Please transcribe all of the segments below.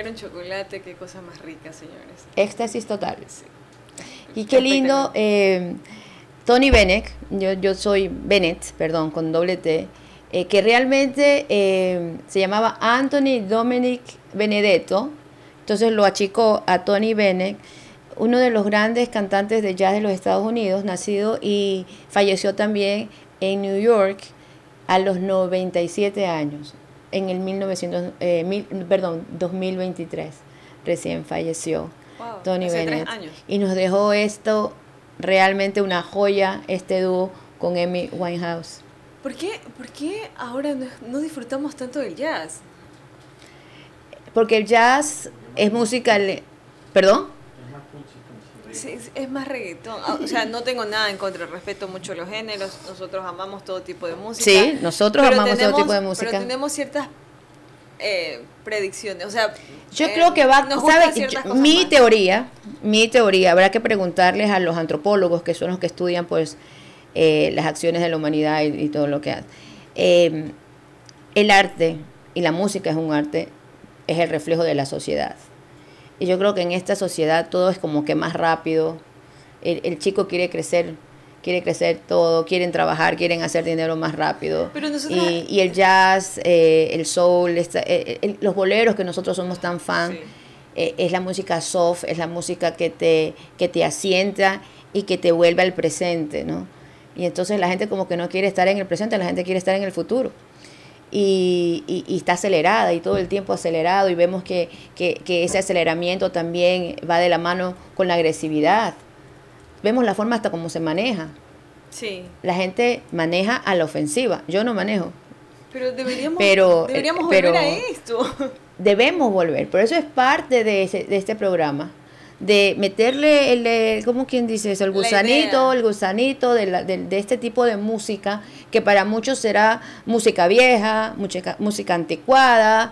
caer un chocolate, qué cosa más rica, señores. Éxtasis total. Sí. Y qué lindo, Tony Bennett, yo soy Bennett, perdón, con doble T, que realmente se llamaba Anthony Dominic Benedetto, entonces lo achicó a Tony Bennett, uno de los grandes cantantes de jazz de los Estados Unidos, nacido y falleció también en New York a los 97 años, en el 2023, recién falleció. Wow, Tony hace Bennett. 3 años. Y nos dejó esto realmente una joya, este dúo con Amy Winehouse. ¿Por qué ahora no disfrutamos tanto del jazz? Porque el jazz es música... ¿Perdón? Sí, es más reggaetón. O sea, no tengo nada en contra, respeto mucho los géneros, nosotros amamos todo tipo de música. Sí, nosotros amamos todo tipo de música. Pero tenemos ciertas predicciones, o sea... Yo creo que va, ¿sabes? Mi teoría, habrá que preguntarles a los antropólogos, que son los que estudian pues las acciones de la humanidad y todo lo que hace. El arte, y la música es un arte, es el reflejo de la sociedad. Y yo creo que en esta sociedad todo es como que más rápido. El chico quiere crecer todo, quieren trabajar, quieren hacer dinero más rápido. Pero nosotros... y el jazz, el soul, los boleros que nosotros somos tan fan, Sí. Es la música soft, es la música que te asienta y que te vuelve al presente, ¿no? Y entonces la gente como que no quiere estar en el presente, la gente quiere estar en el futuro. Y está acelerada y todo el tiempo acelerado, y vemos que ese aceleramiento también va de la mano con la agresividad. Vemos la forma hasta cómo se maneja. Sí. La gente maneja a la ofensiva. Yo no manejo. Pero deberíamos Pero volver a esto. Debemos volver. Por eso es parte de este programa. De meterle, ¿cómo quien dice eso? El gusanito de este tipo de música, que para muchos será música vieja, música anticuada,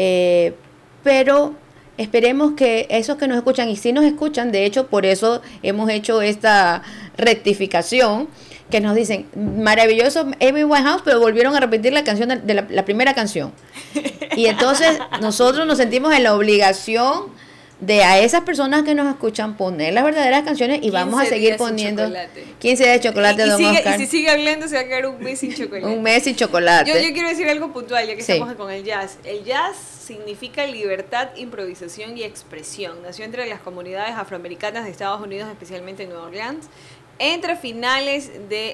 pero esperemos que esos que nos escuchan, y sí nos escuchan, de hecho por eso hemos hecho esta rectificación, que nos dicen, maravilloso Amy Winehouse, pero volvieron a repetir la canción de la primera canción. Y entonces nosotros nos sentimos en la obligación de a esas personas que nos escuchan poner las verdaderas canciones, y vamos a seguir poniendo 15 días de chocolate, don Oscar. Y si sigue hablando se va a quedar un mes sin chocolate. Un mes sin chocolate. Yo quiero decir algo puntual, ya que Sí. estamos con el jazz. El jazz significa libertad, improvisación y expresión. Nació entre las comunidades afroamericanas de Estados Unidos, especialmente en Nueva Orleans, entre finales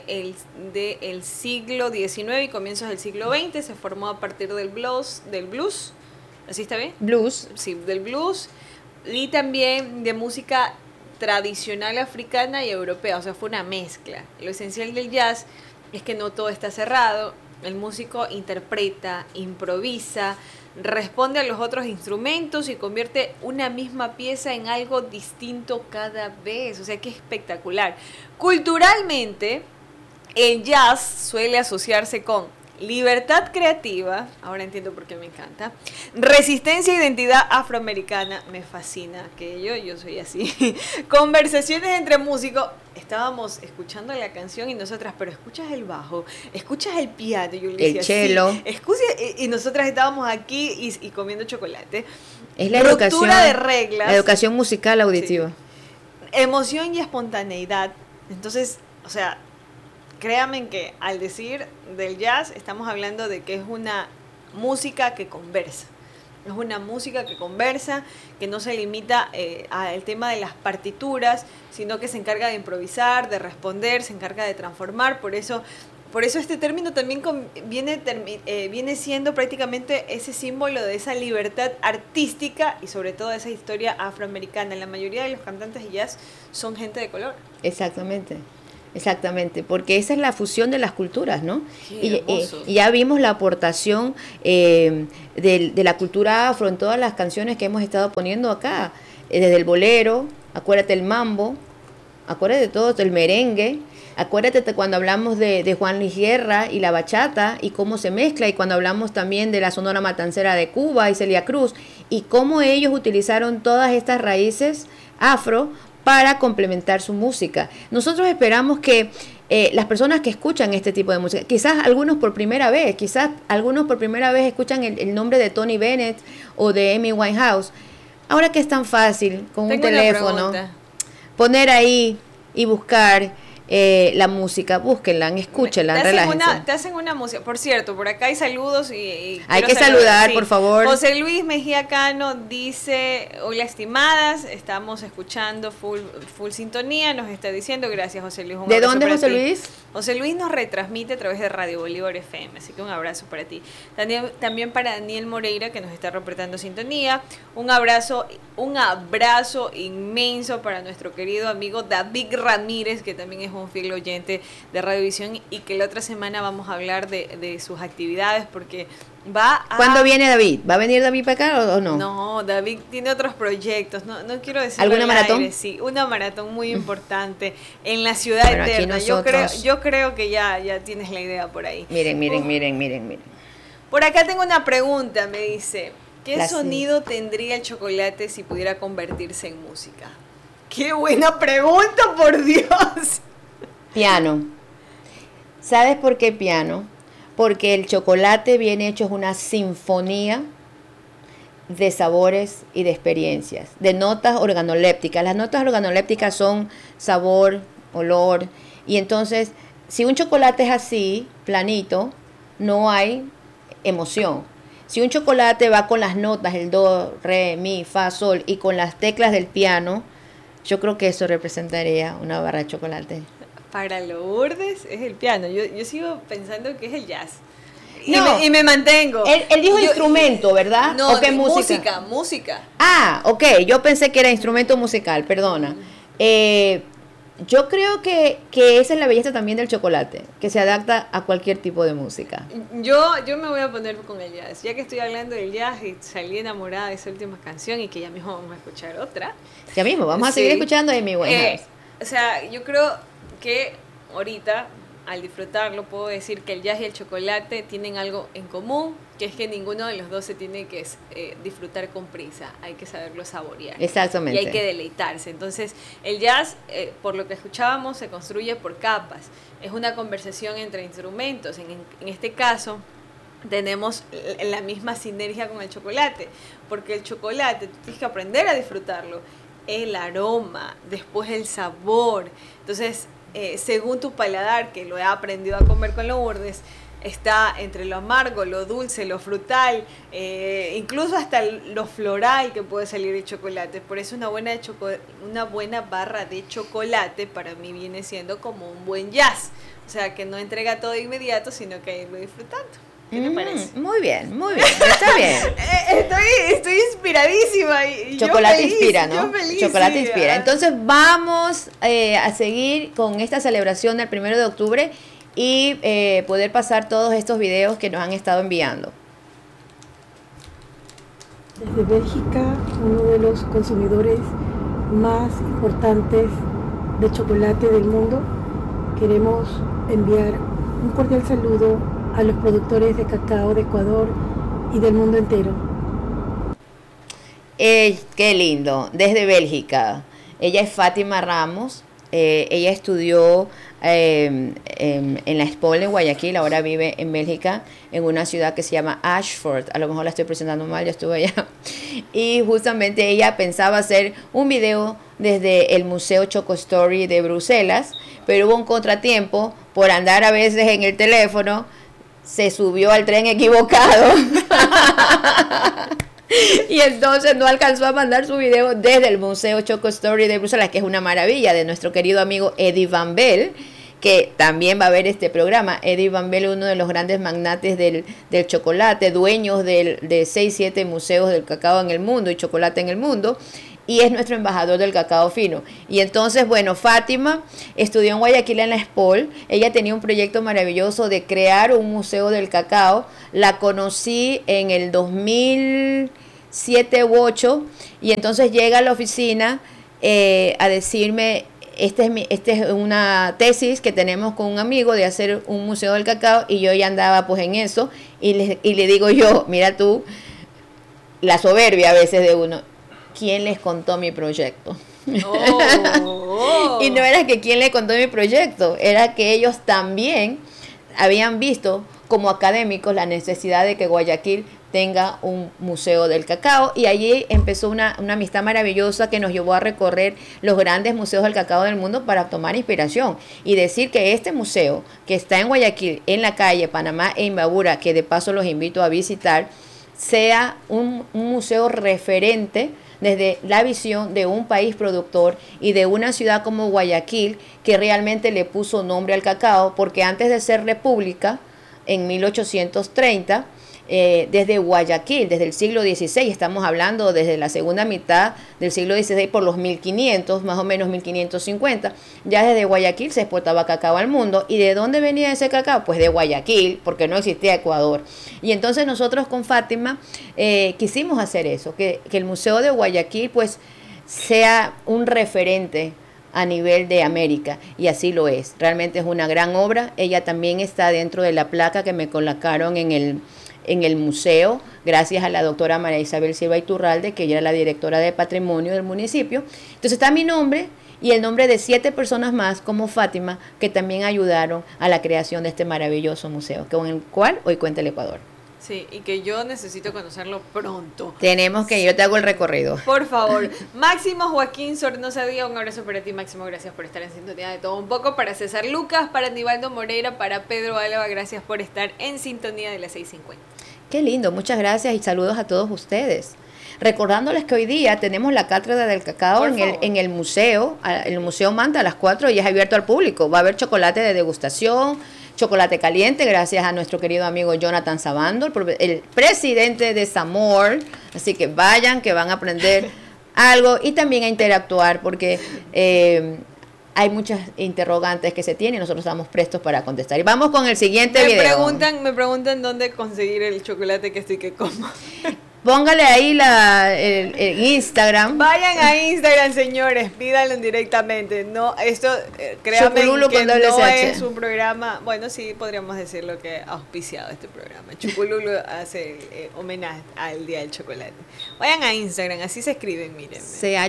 del siglo XIX y comienzos del siglo XX. Se formó a partir del blues. ¿Así está bien? Blues. Sí, del blues. Y también de música tradicional africana y europea, o sea, fue una mezcla. Lo esencial del jazz es que no todo está cerrado, el músico interpreta, improvisa, responde a los otros instrumentos y convierte una misma pieza en algo distinto cada vez, o sea, que espectacular. Culturalmente, el jazz suele asociarse con libertad creativa, ahora entiendo por qué me encanta, resistencia e identidad afroamericana, me fascina aquello, yo soy así, conversaciones entre músicos, estábamos escuchando la canción y nosotras, pero escuchas el bajo, escuchas el piano, yo le decía, el cello, sí, y nosotras estábamos aquí y comiendo chocolate, es la ruptura de reglas, la educación musical auditiva, sí, emoción y espontaneidad, entonces, o sea, créanme que al decir del jazz estamos hablando de que es una música que conversa. Es una música que conversa, que no se limita al tema de las partituras, sino que se encarga de improvisar, de responder, se encarga de transformar. Por eso este término también viene siendo prácticamente ese símbolo de esa libertad artística y sobre todo de esa historia afroamericana. La mayoría de los cantantes de jazz son gente de color. Exactamente, porque esa es la fusión de las culturas, ¿no? Y ya vimos la aportación de la cultura afro en todas las canciones que hemos estado poniendo acá, desde el bolero, acuérdate el mambo, acuérdate de todo, el merengue, acuérdate cuando hablamos de Juan Luis Guerra y la bachata y cómo se mezcla, y cuando hablamos también de la Sonora Matancera de Cuba y Celia Cruz, y cómo ellos utilizaron todas estas raíces afro para complementar su música. Nosotros esperamos que las personas que escuchan este tipo de música. Quizás algunos por primera vez escuchan el nombre de Tony Bennett o de Amy Winehouse. Ahora que es tan fácil con un teléfono, poner ahí y buscar la música, búsquenla, escúchenla, relájense. Te hacen una música. Por cierto, por acá hay saludos y hay que saludar, sí. Por favor. José Luis Mejía Cano dice: hola estimadas, estamos escuchando full sintonía, nos está diciendo, gracias José Luis. ¿De dónde José Luis? José Luis nos retransmite a través de Radio Bolívar FM, así que un abrazo para ti. También para Daniel Moreira, que nos está reportando sintonía. Un abrazo inmenso para nuestro querido amigo David Ramírez, que también es un fiel oyente de Radiovisión, y que la otra semana vamos a hablar de sus actividades, porque ¿Cuándo viene David? ¿Va a venir David para acá o no? No, David tiene otros proyectos, no quiero decir. ¿Alguna maratón? Sí, una maratón muy importante en la ciudad eterna. Yo creo que ya tienes la idea por ahí. Miren. Por acá tengo una pregunta, me dice: ¿qué sonido tendría el chocolate si pudiera convertirse en música? ¡Qué buena pregunta, por Dios! Piano. ¿Sabes por qué piano? Porque el chocolate bien hecho es una sinfonía de sabores y de experiencias, de notas organolépticas. Las notas organolépticas son sabor, olor, y entonces, si un chocolate es así, planito, no hay emoción. Si un chocolate va con las notas, el do, re, mi, fa, sol, y con las teclas del piano, yo creo que eso representaría una barra de chocolate. Para Lourdes es el piano. Yo sigo pensando que es el jazz. Y me mantengo. Él dijo instrumento, ¿verdad? No, ¿O qué música? Música. Ah, ok. Yo pensé que era instrumento musical, perdona. Yo creo que esa es la belleza también del chocolate, que se adapta a cualquier tipo de música. Yo me voy a poner con el jazz. Ya que estoy hablando del jazz y salí enamorada de esa última canción, y que ya mismo vamos a escuchar otra. Ya mismo, vamos a seguir escuchando de Amy Winehouse. O sea, yo creo que ahorita, al disfrutarlo, puedo decir que el jazz y el chocolate tienen algo en común, que es que ninguno de los dos se tiene que disfrutar con prisa, hay que saberlo saborear. Exactamente. Y hay que deleitarse. Entonces, el jazz, por lo que escuchábamos, se construye por capas. Es una conversación entre instrumentos. En este caso, tenemos la misma sinergia con el chocolate, porque el chocolate, tú tienes que aprender a disfrutarlo. El aroma, después el sabor. Entonces, según tu paladar, que lo he aprendido a comer con Lourdes, está entre lo amargo, lo dulce, lo frutal, incluso hasta lo floral que puede salir del chocolate. Por eso una buena barra de chocolate para mí viene siendo como un buen jazz. O sea, que no entrega todo de inmediato, sino que irlo disfrutando. ¿Qué te parece? Muy bien, está bien. Estoy inspiradísima. Y chocolate yo feliz, inspira, ¿no? Yo feliz, chocolate sí, inspira. Entonces vamos a seguir con esta celebración del 1 de octubre y poder pasar todos estos videos que nos han estado enviando. Desde Bélgica, uno de los consumidores más importantes de chocolate del mundo, queremos enviar un cordial saludo a los productores de cacao de Ecuador y del mundo entero. Qué lindo, desde Bélgica. Ella es Fátima Ramos, ella estudió en la Espol en Guayaquil, ahora vive en Bélgica, en una ciudad que se llama Ashford, a lo mejor la estoy presentando mal, yo estuve allá, y justamente ella pensaba hacer un video desde el Museo Choco Story de Bruselas, pero hubo un contratiempo por andar a veces en el teléfono, se subió al tren equivocado y entonces no alcanzó a mandar su video desde el Museo Choco Story de Bruselas, que es una maravilla, de nuestro querido amigo Eddie Van Bell, que también va a ver este programa. Eddie Van Bell, uno de los grandes magnates del chocolate, dueños de 6-7 museos del cacao en el mundo y chocolate en el mundo, y es nuestro embajador del cacao fino. Y entonces, bueno, Fátima estudió en Guayaquil en la Espol. Ella tenía un proyecto maravilloso de crear un museo del cacao. La conocí en el 2007 u 2008, y entonces llega a la oficina a decirme: esta es una tesis que tenemos con un amigo de hacer un museo del cacao, y yo ya andaba pues en eso, y le digo yo: mira tú, la soberbia a veces de uno, ¿quién les contó mi proyecto? Oh. Y no era que quien le contó mi proyecto, era que ellos también habían visto como académicos la necesidad de que Guayaquil tenga un museo del cacao, y allí empezó una amistad maravillosa que nos llevó a recorrer los grandes museos del cacao del mundo para tomar inspiración y decir que este museo que está en Guayaquil, en la calle Panamá e Imbabura, que de paso los invito a visitar, sea un museo referente desde la visión de un país productor y de una ciudad como Guayaquil, que realmente le puso nombre al cacao, porque antes de ser república, en 1830, desde Guayaquil, desde el siglo XVI, estamos hablando desde la segunda mitad del siglo XVI por los 1500, más o menos 1550, ya desde Guayaquil se exportaba cacao al mundo. ¿Y de dónde venía ese cacao? Pues de Guayaquil, porque no existía Ecuador. Y entonces nosotros con Fátima quisimos hacer eso, que el Museo de Guayaquil pues sea un referente a nivel de América, y así lo es. Realmente es una gran obra. Ella también está dentro de la placa que me colocaron en el museo, gracias a la doctora María Isabel Silva Iturralde, que ella era la directora de patrimonio del municipio. Entonces está mi nombre y el nombre de 7 personas más como Fátima, que también ayudaron a la creación de este maravilloso museo, con el cual hoy cuenta el Ecuador. Sí, y que yo necesito conocerlo pronto. Tenemos que, yo te hago el recorrido. Por favor. Máximo Joaquín Sornosa Díaz, un abrazo para ti, Máximo. Gracias por estar en sintonía de todo un poco. Para César Lucas, para Aníbaldo Moreira, para Pedro Álava, gracias por estar en sintonía de las 6:50. Qué lindo, muchas gracias y saludos a todos ustedes. Recordándoles que hoy día tenemos la cátedra del cacao en el museo Manta a las 4, y es abierto al público. Va a haber chocolate de degustación, chocolate caliente, gracias a nuestro querido amigo Jonathan Sabando, el presidente de Samor. Así que vayan, que van a aprender algo y también a interactuar, porque hay muchas interrogantes que se tienen y nosotros estamos prestos para contestar. Y vamos con el siguiente video. Me preguntan dónde conseguir el chocolate que estoy que como. Póngale ahí el Instagram. Vayan a Instagram, señores, pídanlo directamente. No, esto, créanme Chupululu que con no WSH. es un programa, bueno, sí, podríamos decirlo que ha auspiciado este programa. Chupululu hace homenaje al Día del Chocolate. Vayan a Instagram, así se escriben, miren.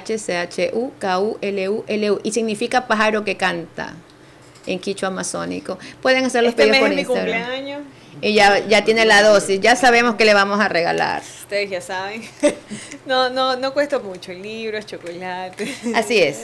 CHCHUKULULU, y significa pájaro que canta en quichua amazónico. Pueden hacer los pedidos por Instagram. Mi cumpleaños. Y ya tiene la dosis, ya sabemos que le vamos a regalar. Ustedes ya saben. No cuesta mucho, libros, chocolate. Así es.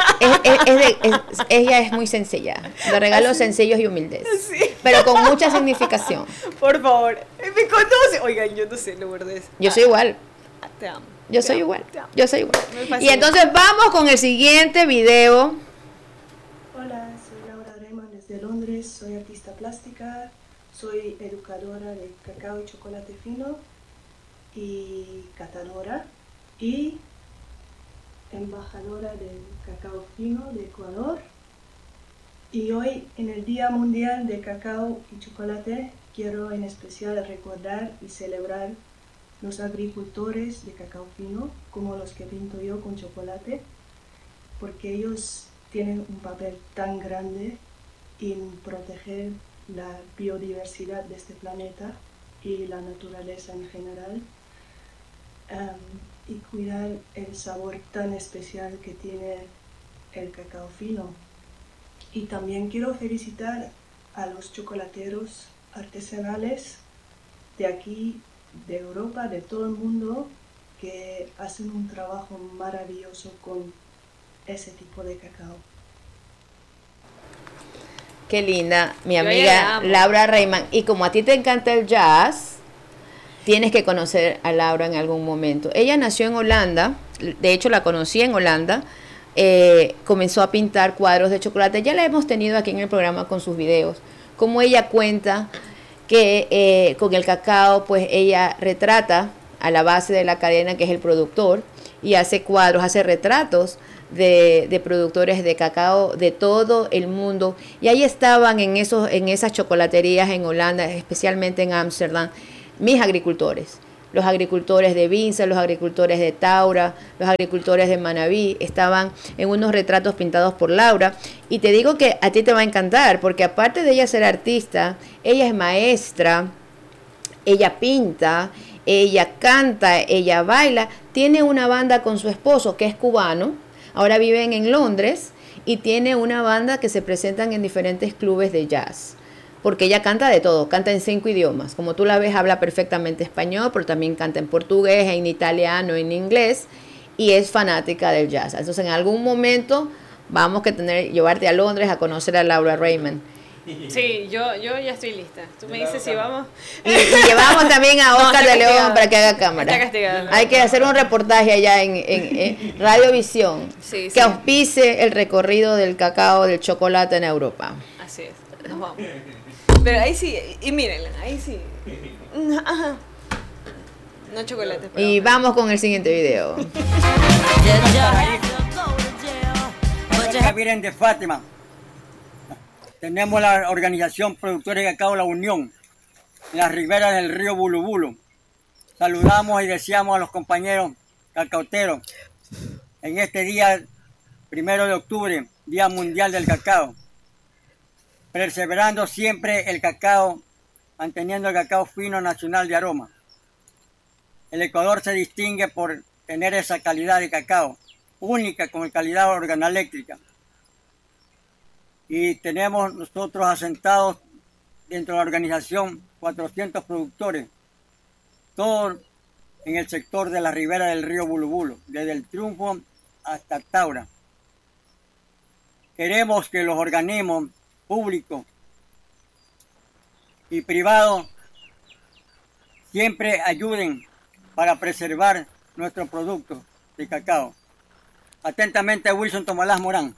Ella es muy sencilla. De regalos sencillos y humildes. Sí. Pero con mucha significación. Por favor. Me conoce. Oigan, yo no sé, lo verdad. Yo soy igual. Te amo. Yo soy igual. Y entonces vamos con el siguiente video. Hola, soy Laura Reyman desde Londres. Soy artista plástica. Soy educadora de cacao y chocolate fino y catadora y embajadora del cacao fino de Ecuador. Y hoy, en el Día Mundial de Cacao y Chocolate, quiero en especial recordar y celebrar los agricultores de cacao fino, como los que pinto yo con chocolate, porque ellos tienen un papel tan grande en proteger la biodiversidad de este planeta y la naturaleza en general, y cuidar el sabor tan especial que tiene el cacao fino. Y también quiero felicitar a los chocolateros artesanales de aquí, de Europa, de todo el mundo, que hacen un trabajo maravilloso con ese tipo de cacao. Qué linda, mi amiga Laura Reyman. Y como a ti te encanta el jazz, tienes que conocer a Laura en algún momento. Ella nació en Holanda, de hecho la conocí en Holanda, comenzó a pintar cuadros de chocolate. Ya la hemos tenido aquí en el programa con sus videos. Como ella cuenta que con el cacao, pues ella retrata a la base de la cadena, que es el productor, y hace cuadros, hace retratos de productores de cacao de todo el mundo, y ahí estaban en esas chocolaterías en Holanda, especialmente en Ámsterdam, mis agricultores, los agricultores de Vinza, los agricultores de Taura, los agricultores de Manabí, estaban en unos retratos pintados por Laura. Y te digo que a ti te va a encantar, porque aparte de ella ser artista, ella es maestra, ella pinta, ella canta, ella baila, tiene una banda con su esposo que es cubano, Ahora viven en Londres y tiene una banda que se presentan en diferentes clubes de jazz. Porque ella canta de todo, canta en 5 idiomas. Como tú la ves, habla perfectamente español, pero también canta en portugués, en italiano, en inglés, y es fanática del jazz. Entonces, en algún momento vamos a llevarte a Londres a conocer a Laura Raymond. Sí, yo ya estoy lista. Tú me dices si vamos. Y llevamos también a Oscar de León para que haga cámara. Está castigado. Hay que hacer un reportaje allá en Radiovisión Sí, que sí. auspice el recorrido del cacao, del chocolate en Europa. Así es, nos vamos. Pero ahí sí, y mírenla, ahí sí. Ajá. No chocolate, pero. Y vamos con el siguiente video. La Virgen de Fátima. Tenemos la organización Productores de Cacao La Unión, en las riberas del río Bulubulu. Saludamos y deseamos a los compañeros cacauteros en este día 1 de octubre, Día Mundial del Cacao. Perseverando siempre el cacao, manteniendo el cacao fino nacional de aroma. El Ecuador se distingue por tener esa calidad de cacao, única con calidad organoeléctrica. Y tenemos nosotros asentados dentro de la organización 400 productores, todos en el sector de la ribera del río Bulubulu, desde el Triunfo hasta Taura. Queremos que los organismos públicos y privados siempre ayuden para preservar nuestros productos de cacao. Atentamente, Wilson Tomalás Morán.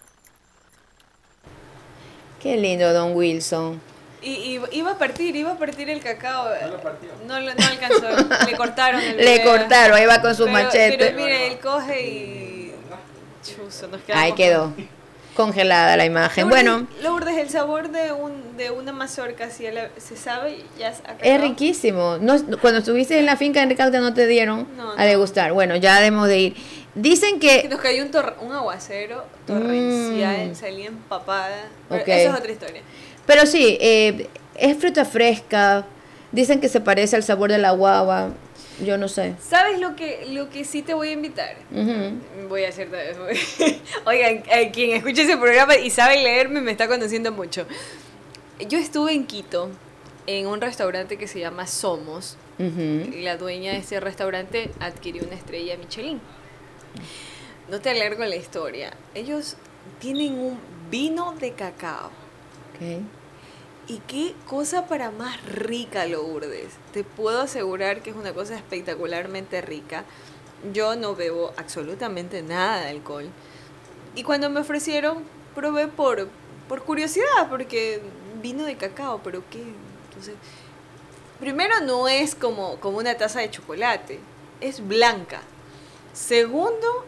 Qué lindo, don Wilson. Y iba a partir el cacao. No alcanzó, le cortaron el Le video. cortaron, ahí va con su machete. Pero mire, él coge y. Chuzo, nos quedamos. Ahí quedó, congelada la imagen. Bueno, Lourdes, el sabor de una mazorca, si se sabe, ya es acá. es riquísimo. No, cuando estuviste en la finca de Enrique no te dieron No, a no. degustar. Bueno, ya debemos de ir. Dicen Que que... nos cayó un aguacero torrencial, salía empapada. Pero Ok. eso es otra historia. Pero sí, es fruta fresca. Dicen que se parece al sabor de la guava. Yo no sé. ¿Sabes lo que sí te voy a invitar? Ujú. Voy a hacer. Oigan, quien escuche ese programa y sabe leerme me está conociendo mucho. Yo estuve en Quito, en un restaurante que se llama Somos. Ujú. La dueña de ese restaurante adquirió una estrella Michelin. No te alargo la historia. Ellos tienen un vino de cacao. Ok. Y qué cosa para más rica, Lourdes. Te puedo asegurar que es una cosa espectacularmente rica. Yo no bebo absolutamente nada de alcohol. Y cuando me ofrecieron, probé por curiosidad, porque vino de cacao, pero ¿qué? Entonces, primero no es como una taza de chocolate, es blanca. Segundo,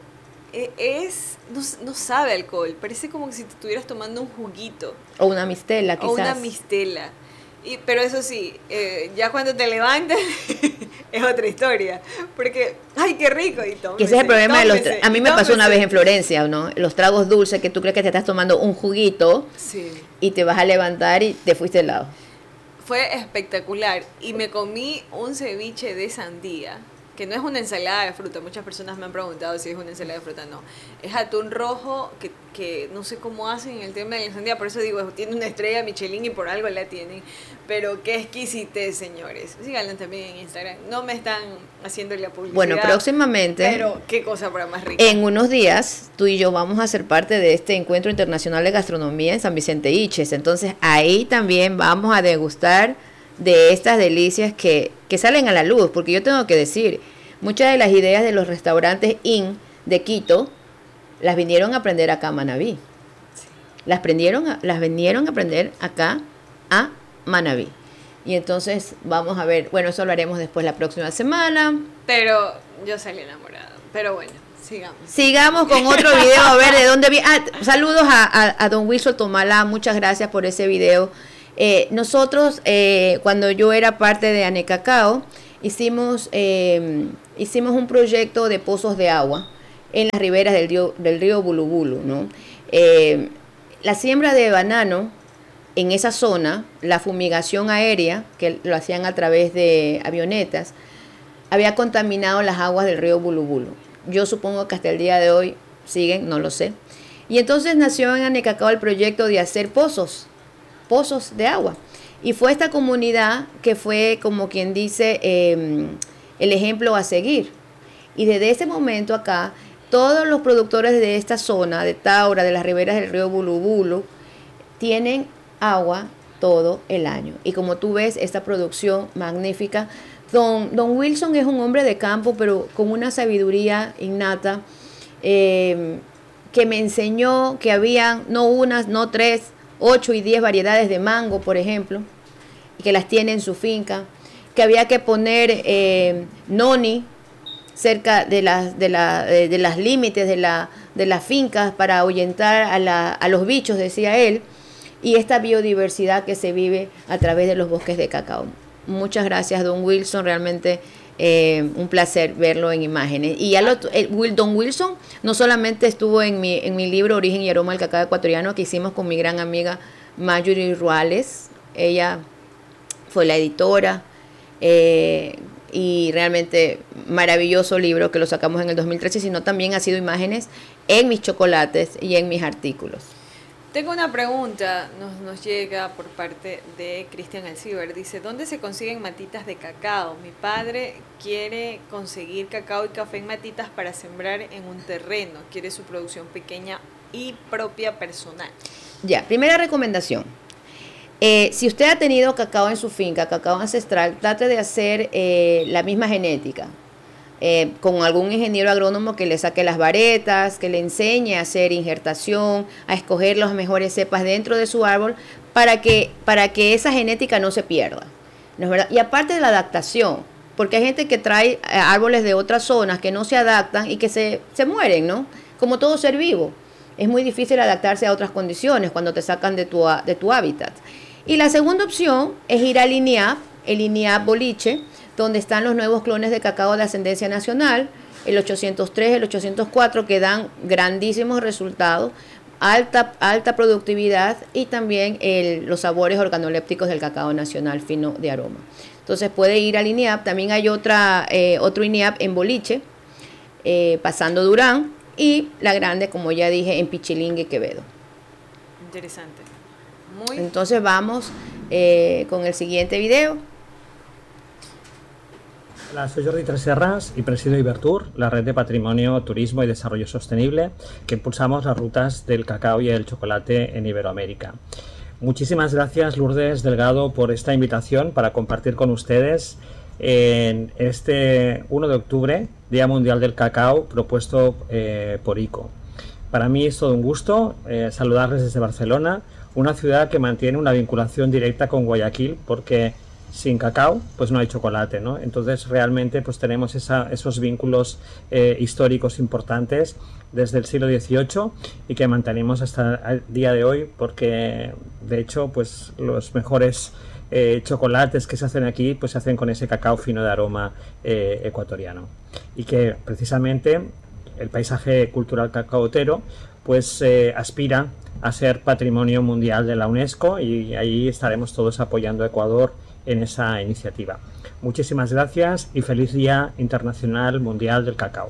no sabe a alcohol, parece como que si te estuvieras tomando un juguito. O una mistela, quizás. O una mistela. Pero eso sí, ya cuando te levantas es otra historia. Porque, ¡ay, qué rico! Y Que ese es el problema de los... A mí me pasó una vez en Florida. Florencia, ¿no? Los tragos dulces que tú crees que te estás tomando un juguito Sí. y te vas a levantar y te fuiste al lado. Fue espectacular. Y me comí un ceviche de sandía, que no es una ensalada de fruta. Muchas personas me han preguntado si es una ensalada de fruta. No. Es atún rojo que no sé cómo hacen el tema de la sandía. Por eso digo, tiene una estrella Michelin y por algo la tienen. Pero qué exquisitez, señores. Síganla también en Instagram. No me están haciendo la publicidad. Bueno, próximamente, Pero qué cosa para más rica. en unos días, tú y yo vamos a ser parte de este Encuentro Internacional de Gastronomía en San Vicente Iches. Entonces, ahí también vamos a degustar de estas delicias que salen a la luz. Porque yo tengo que decir, muchas de las ideas de los restaurantes IN de Quito las vinieron a aprender acá a Manabí. Las vinieron a aprender acá a Manabí. Y entonces vamos a ver, bueno, eso lo haremos después la próxima semana. Pero yo salí enamorada. Pero bueno, sigamos. Sigamos con otro video, a ver de dónde viene. Saludos a don Wilson Tomalá, muchas gracias por ese video. Nosotros, cuando yo era parte de Anecacao, hicimos un proyecto de pozos de agua en las riberas del río Bulubulu, ¿no? La siembra de banano en esa zona, la fumigación aérea, que lo hacían a través de avionetas, había contaminado las aguas del río Bulubulu. Yo supongo que hasta el día de hoy siguen, no lo sé. Y entonces nació en Anecacao el proyecto de hacer pozos de agua. Y fue esta comunidad que fue, como quien dice, el ejemplo a seguir. Y desde ese momento acá, todos los productores de esta zona, de Taura, de las riberas del río Bulubulu, tienen agua todo el año. Y como tú ves, esta producción magnífica. Don Wilson es un hombre de campo, pero con una sabiduría innata, que me enseñó que habían no unas, no 3, 8 y 10 variedades de mango, por ejemplo, y que las tiene en su finca, que había que poner noni cerca de las límites de las fincas para ahuyentar a los bichos, decía él, y esta biodiversidad que se vive a través de los bosques de cacao. Muchas gracias, don Wilson, realmente un placer verlo en imágenes. Y ya don Wilson no solamente estuvo en mi libro Origen y Aroma del Cacao Ecuatoriano, que hicimos con mi gran amiga Marjorie Ruales. Ella fue la editora, y realmente maravilloso libro que lo sacamos en el 2013, sino también ha sido imágenes en mis chocolates y en mis artículos. Tengo una pregunta, nos llega por parte de Cristian Alciber. Dice, ¿dónde se consiguen matitas de cacao? Mi padre quiere conseguir cacao y café en matitas para sembrar en un terreno. Quiere su producción pequeña y propia personal. Ya, primera recomendación. Si usted ha tenido cacao en su finca, cacao ancestral, trate de hacer la misma genética. Con algún ingeniero agrónomo que le saque las varetas, que le enseñe a hacer injertación, a escoger las mejores cepas dentro de su árbol para que esa genética no se pierda, ¿no es verdad? Y aparte de la adaptación, porque hay gente que trae árboles de otras zonas que no se adaptan y que se mueren, ¿no? Como todo ser vivo. Es muy difícil adaptarse a otras condiciones cuando te sacan de tu hábitat. Y la segunda opción es ir al INIAP, el INIAP Boliche, donde están los nuevos clones de cacao de ascendencia nacional, el 803, el 804, que dan grandísimos resultados, alta productividad y también los sabores organolépticos del cacao nacional fino de aroma. Entonces puede ir al INIAP. También hay otro INIAP en Boliche, pasando Durán, y la grande, como ya dije, en Pichilingue, Quevedo. Interesante. Entonces vamos con el siguiente video. Hola, soy Jordi Tresserras y presido Ibertur, la red de patrimonio, turismo y desarrollo sostenible que impulsamos las rutas del cacao y el chocolate en Iberoamérica. Muchísimas gracias, Lourdes Delgado, por esta invitación para compartir con ustedes en este 1 de octubre, Día Mundial del Cacao, propuesto por ICO. Para mí es todo un gusto saludarles desde Barcelona, una ciudad que mantiene una vinculación directa con Guayaquil, porque sin cacao pues no hay chocolate, ¿no? Entonces realmente pues tenemos esos vínculos históricos importantes desde el siglo XVIII y que mantenemos hasta el día de hoy, porque de hecho pues los mejores chocolates que se hacen aquí pues se hacen con ese cacao fino de aroma ecuatoriano, y que precisamente el paisaje cultural cacaotero pues aspira a ser patrimonio mundial de la UNESCO, y ahí estaremos todos apoyando a Ecuador en esa iniciativa. Muchísimas gracias y feliz Día Internacional Mundial del Cacao.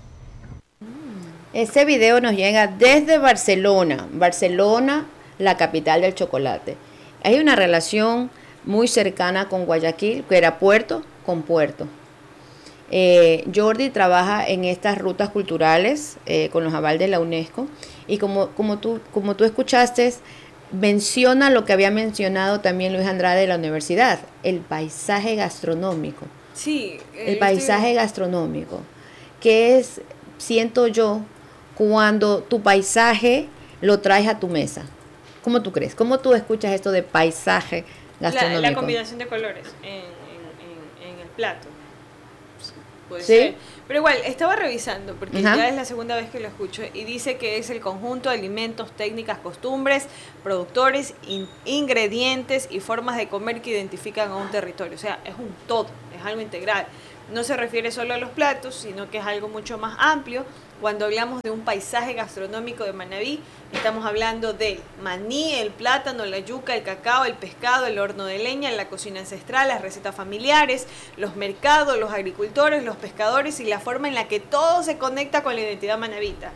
Este video nos llega desde Barcelona, la capital del chocolate. Hay una relación muy cercana con Guayaquil, que era puerto con puerto. Jordi trabaja en estas rutas culturales con los aval de la UNESCO, y como tú escuchaste, menciona lo que había mencionado también Luis Andrade de la universidad, el paisaje gastronómico. Sí. El paisaje gastronómico, que es, siento yo, cuando tu paisaje lo traes a tu mesa. ¿Cómo tú crees? ¿Cómo tú escuchas esto de paisaje gastronómico? La combinación de colores en el plato. Puede ¿Sí? ser. Pero igual, estaba revisando, porque Ajá. ya es la segunda vez que lo escucho, y dice que es el conjunto de alimentos, técnicas, costumbres, productores, ingredientes y formas de comer que identifican a un territorio. O sea, es un todo, es algo integral. No se refiere solo a los platos, sino que es algo mucho más amplio. Cuando hablamos de un paisaje gastronómico de Manabí, estamos hablando del maní, el plátano, la yuca, el cacao, el pescado, el horno de leña, la cocina ancestral, las recetas familiares, los mercados, los agricultores, los pescadores y la forma en la que todo se conecta con la identidad manabita.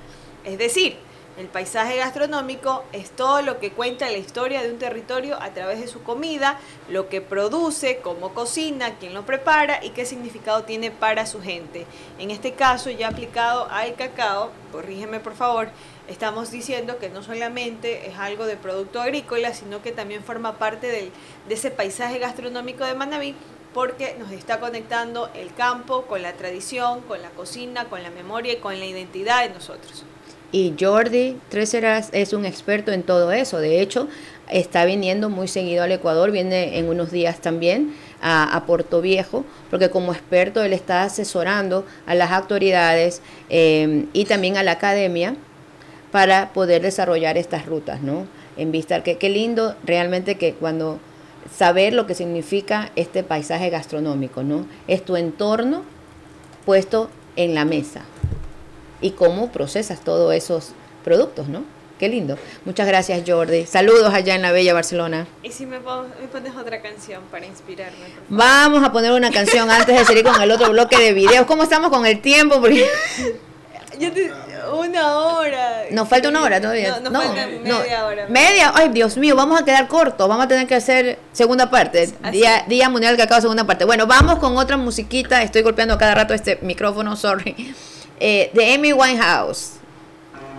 Es decir, el paisaje gastronómico es todo lo que cuenta la historia de un territorio a través de su comida, lo que produce, cómo cocina, quién lo prepara y qué significado tiene para su gente. En este caso, ya aplicado al cacao, corrígeme por favor, estamos diciendo que no solamente es algo de producto agrícola, sino que también forma parte de ese paisaje gastronómico de Manabí, porque nos está conectando el campo con la tradición, con la cocina, con la memoria y con la identidad de nosotros. Y Jordi Tresserras es un experto en todo eso. De hecho, está viniendo muy seguido al Ecuador, viene en unos días también a Puerto Viejo, porque como experto él está asesorando a las autoridades y también a la academia para poder desarrollar estas rutas, ¿no? En vista que qué lindo realmente que cuando saber lo que significa este paisaje gastronómico, ¿no? Es tu entorno puesto en la mesa y cómo procesas todos esos productos, ¿no? Qué lindo. Muchas gracias, Jordi. Saludos allá en la bella Barcelona. ¿Y si me pones otra canción para inspirarme? Por favor? Vamos a poner una canción antes de seguir con el otro bloque de videos. ¿Cómo estamos con el tiempo? Porque Una hora. nos falta una hora todavía. No, falta media hora. Media, ay Dios mío, vamos a quedar cortos. Vamos a tener que hacer segunda parte. Día Mundial del Cacao, segunda parte. Bueno, vamos con otra musiquita. Estoy golpeando cada rato este micrófono, sorry. De Amy Winehouse.